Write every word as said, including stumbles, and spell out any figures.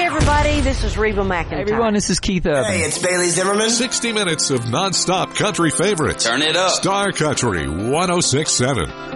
everybody. This is Reba McEntire. Hey, everyone, this is Keith Urban. Hey, it's Bailey Zimmerman. sixty minutes of non-stop country favorites. Turn it up. Star Country one oh six point seven.